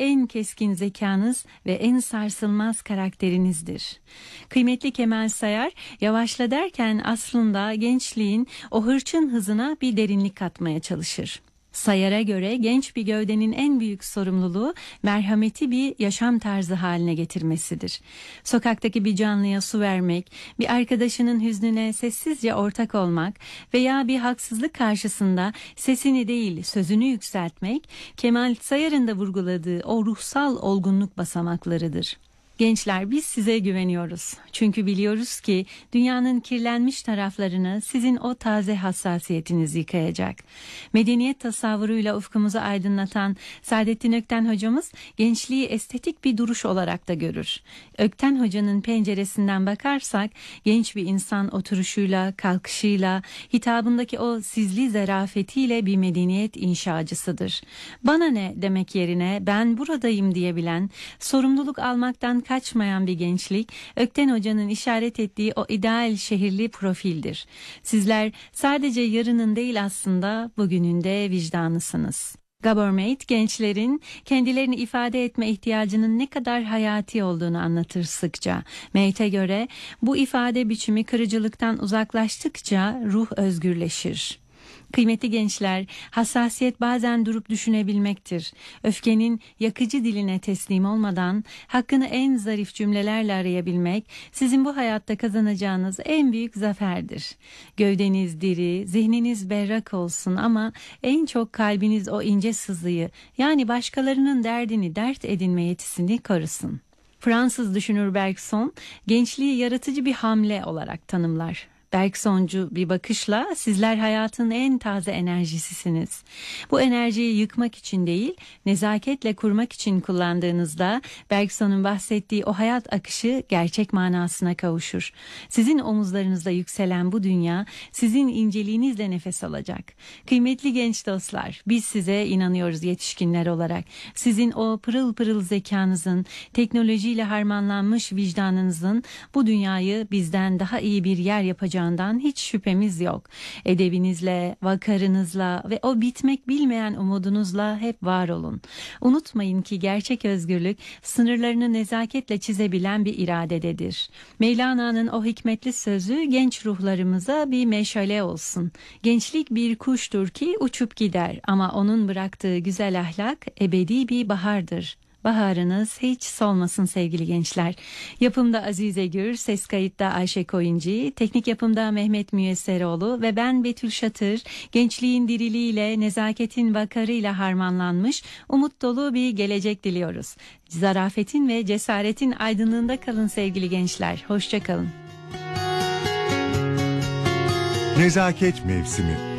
en keskin zekanız ve en sarsılmaz karakterinizdir. Kıymetli Kemal Sayar, yavaşla derken aslında gençliğin o hırçın hızına bir derinlik katmaya çalışır. Sayar'a göre genç bir gövdenin en büyük sorumluluğu merhameti bir yaşam tarzı haline getirmesidir. Sokaktaki bir canlıya su vermek, bir arkadaşının hüznüne sessizce ortak olmak veya bir haksızlık karşısında sesini değil sözünü yükseltmek, Kemal Sayar'ın da vurguladığı o ruhsal olgunluk basamaklarıdır. Gençler, biz size güveniyoruz. Çünkü biliyoruz ki dünyanın kirlenmiş taraflarını sizin o taze hassasiyetiniz yıkayacak. Medeniyet tasavvuruyla ufkumuzu aydınlatan Saadettin Ökten hocamız gençliği estetik bir duruş olarak da görür. Ökten hocanın penceresinden bakarsak genç bir insan oturuşuyla, kalkışıyla, hitabındaki o sizli zarafetiyle bir medeniyet inşacısıdır. Bana ne demek yerine ben buradayım diyebilen, sorumluluk almaktan kaçmayan bir gençlik, Ökten Hoca'nın işaret ettiği o ideal şehirli profildir. Sizler sadece yarının değil aslında bugünün de vicdanısınız. Gabor Mate, gençlerin kendilerini ifade etme ihtiyacının ne kadar hayati olduğunu anlatır sıkça. Mate'e göre bu ifade biçimi kırıcılıktan uzaklaştıkça ruh özgürleşir. Kıymetli gençler, hassasiyet bazen durup düşünebilmektir. Öfkenin yakıcı diline teslim olmadan hakkını en zarif cümlelerle arayabilmek sizin bu hayatta kazanacağınız en büyük zaferdir. Gövdeniz diri, zihniniz berrak olsun ama en çok kalbiniz o ince sızıyı, yani başkalarının derdini dert edinme yetisini korusun. Fransız düşünür Bergson, gençliği yaratıcı bir hamle olarak tanımlar. Bergsoncu bir bakışla sizler hayatın en taze enerjisisiniz. Bu enerjiyi yıkmak için değil, nezaketle kurmak için kullandığınızda Bergson'un bahsettiği o hayat akışı gerçek manasına kavuşur. Sizin omuzlarınızda yükselen bu dünya sizin inceliğinizle nefes alacak. Kıymetli genç dostlar, biz size inanıyoruz yetişkinler olarak. Sizin o pırıl pırıl zekanızın, teknolojiyle harmanlanmış vicdanınızın bu dünyayı bizden daha iyi bir yer yapacağını hiç şüphemiz yok. Edebinizle, vakarınızla ve o bitmek bilmeyen umudunuzla hep var olun. Unutmayın ki gerçek özgürlük sınırlarını nezaketle çizebilen bir iradededir. Mevlana'nın o hikmetli sözü genç ruhlarımıza bir meşale olsun. Gençlik bir kuştur ki uçup gider ama onun bıraktığı güzel ahlak ebedi bir bahardır. Baharınız hiç solmasın sevgili gençler. Yapımda Azize Gür, ses kayıtta Ayşe Koyuncu, teknik yapımda Mehmet Müyesseroğlu ve ben Betül Şatır, gençliğin diriliğiyle, nezaketin vakarıyla harmanlanmış, umut dolu bir gelecek diliyoruz. Zarafetin ve cesaretin aydınlığında kalın sevgili gençler. Hoşça kalın. Nezaket mevsimi.